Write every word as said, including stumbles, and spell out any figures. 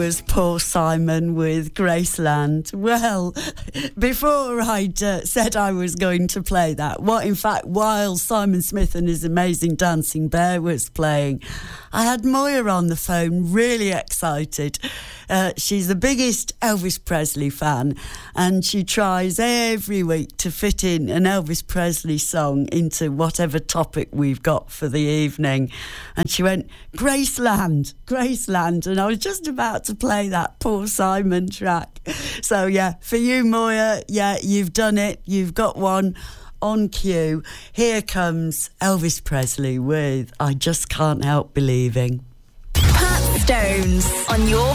Was Paul Simon with Graceland. Well, before I'd uh, said I was going to play that, what in fact, while Simon Smith and his amazing Dancing Bear was playing, I had Moya on the phone, really excited. Uh, she's the biggest Elvis Presley fan, and she tries every week to fit in an Elvis Presley song into whatever topic we've got for the evening. And she went, Graceland, Graceland, and I was just about to play that Paul Simon track. So yeah, for you, Moya, yeah, you've done it. You've got one on cue. Here comes Elvis Presley with I Just Can't Help Believing. Pat Stones on your